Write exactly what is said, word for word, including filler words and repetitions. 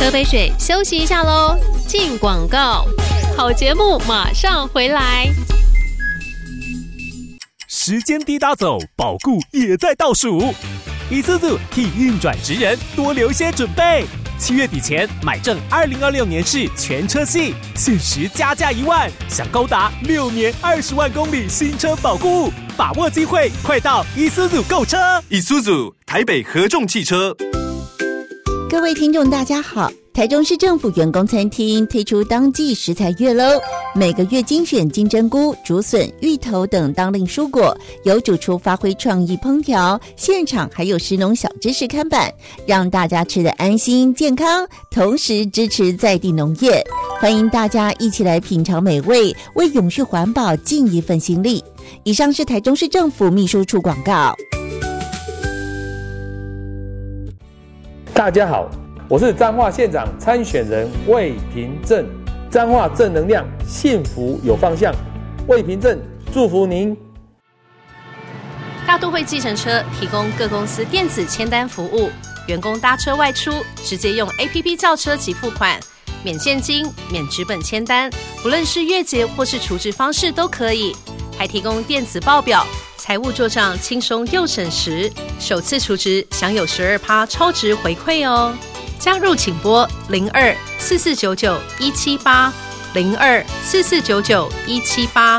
喝杯水，休息一下喽。进广告，好节目马上回来。 时间滴答走，保固也在倒数。一速速替运转职人多留些准备。七月底前买正二零二六年式全车系，限时加价一万，享高达六年二十万公里新车保固，把握机会，快到一速速购车。 一速速台北合众汽车。 各位听众大家好，台中市政府员工餐厅推出当季食材月喽，每个月精选金针菇、竹笋、芋头等当令蔬果，由主厨发挥创意烹调，现场还有食农小知识看板，让大家吃得安心健康，同时支持在地农业。欢迎大家一起来品尝美味，为永续环保尽一份心力。以上是台中市政府秘书处广告。 大家好，我是彰化县长参选人魏平正，彰化正能量，幸福有方向。魏平正祝福您。 大都会计程车提供各公司电子签单服务，员工搭车外出直接用 A P P 叫车及付款，免现金、免纸本签单，不论是月结或是储值方式都可以，还提供电子报表，财务做账轻松又省时，首次储值享有 百分之十二 超值回馈哦。加入请拨零二四四九九一七八零二四四九九一七八